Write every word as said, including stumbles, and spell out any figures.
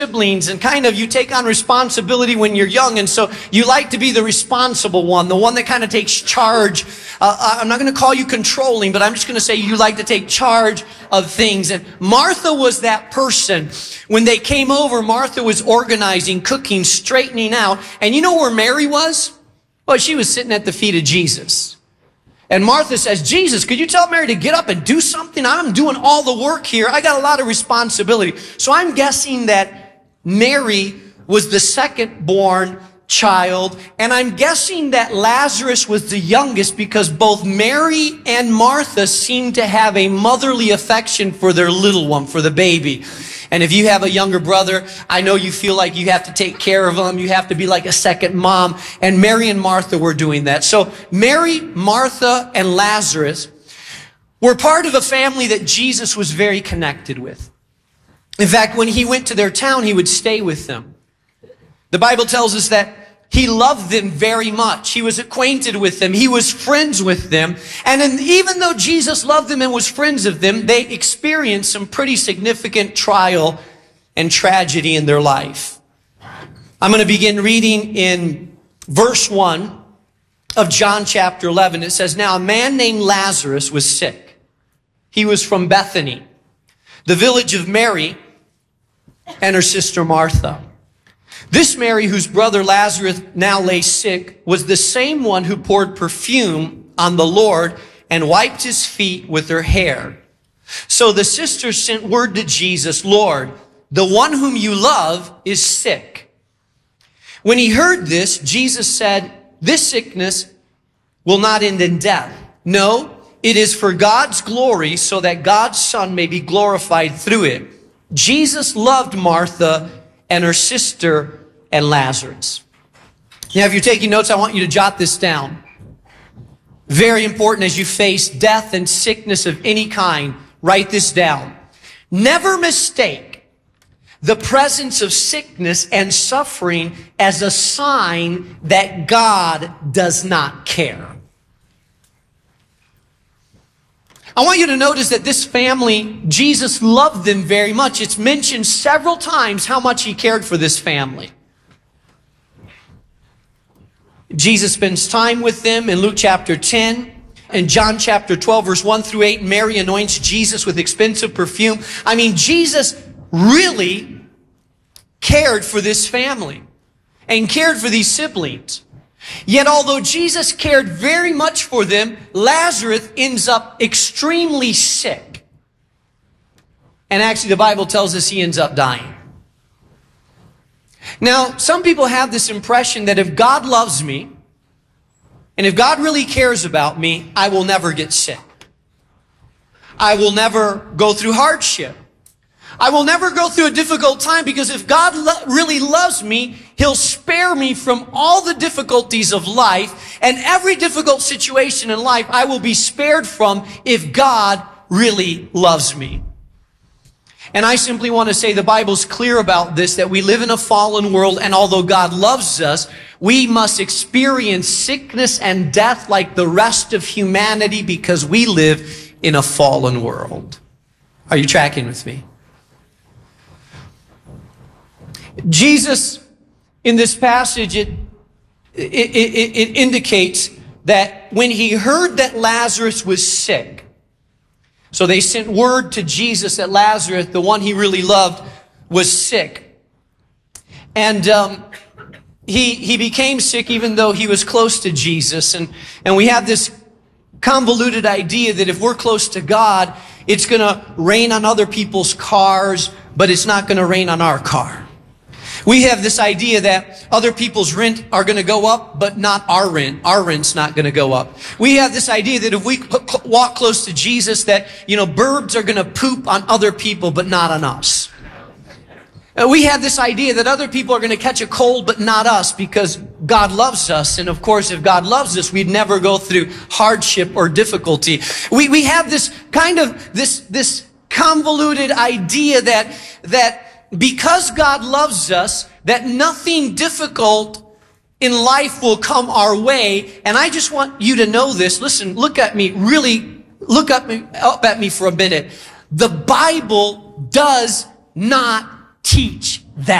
siblings, and kind of you take on responsibility when you're young, and so you like to be the responsible one, the one that kind of takes charge. Uh, I'm not going to call you controlling, but I'm just going to say you like to take charge of things. And Martha was that person. When they came over, Martha was organizing, cooking, straightening out. And you know where Mary was? Well, she was sitting at the feet of Jesus. And Martha says, Jesus, could you tell Mary to get up and do something? I'm doing all the work here. I got a lot of responsibility. So I'm guessing that Mary was the second born child. And I'm guessing that Lazarus was the youngest because both Mary and Martha seemed to have a motherly affection for their little one, for the baby. And if you have a younger brother, I know you feel like you have to take care of them. You have to be like a second mom. And Mary and Martha were doing that. So Mary, Martha, and Lazarus were part of a family that Jesus was very connected with. In fact, when he went to their town, he would stay with them. The Bible tells us that he loved them very much. He was acquainted with them. He was friends with them. And in, even though Jesus loved them and was friends of them, they experienced some pretty significant trial and tragedy in their life. I'm going to begin reading in verse one of John chapter eleven. It says, now a man named Lazarus was sick. He was from Bethany, the village of Mary and her sister Martha. This Mary, whose brother Lazarus now lay sick, was the same one who poured perfume on the Lord and wiped his feet with her hair. So the sisters sent word to Jesus, Lord, the one whom you love is sick. When he heard this, Jesus said, this sickness will not end in death. No, it is for God's glory, so that God's Son may be glorified through it. Jesus loved Martha and her sister and Lazarus. Now, if you're taking notes, I want you to jot this down. Very important as you face death and sickness of any kind. Write this down. Never mistake the presence of sickness and suffering as a sign that God does not care. I want you to notice that this family, Jesus loved them very much. It's mentioned several times how much he cared for this family. Jesus spends time with them in Luke chapter ten. In John chapter twelve, verse one through eight, Mary anoints Jesus with expensive perfume. I mean, Jesus really cared for this family and cared for these siblings. Yet although Jesus cared very much for them, Lazarus ends up extremely sick. And actually the Bible tells us he ends up dying. Now, some people have this impression that if God loves me, and if God really cares about me, I will never get sick. I will never go through hardship. I will never go through a difficult time, because if God lo- really loves me, he'll spare me from all the difficulties of life, and every difficult situation in life I will be spared from if God really loves me. And I simply want to say the Bible's clear about this, that we live in a fallen world, and although God loves us, we must experience sickness and death like the rest of humanity, because we live in a fallen world. Are you tracking with me? Jesus, in this passage, it, it, it, it indicates that when he heard that Lazarus was sick, so they sent word to Jesus that Lazarus, the one he really loved, was sick. And um, he, he became sick even though he was close to Jesus. And, and we have this convoluted idea that if we're close to God, it's going to rain on other people's cars, but it's not going to rain on our car. We have this idea that other people's rent are going to go up, but not our rent. Our rent's not going to go up. We have this idea that if we walk close to Jesus, that, you know, birds are going to poop on other people, but not on us. We have this idea that other people are going to catch a cold, but not us, because God loves us. And of course, if God loves us, we'd never go through hardship or difficulty. We, we have this kind of, this, this convoluted idea that, that, because God loves us, that nothing difficult in life will come our way. And I just want you to know this. Listen, look at me, really look up, me, up at me for a minute. The Bible does not teach that.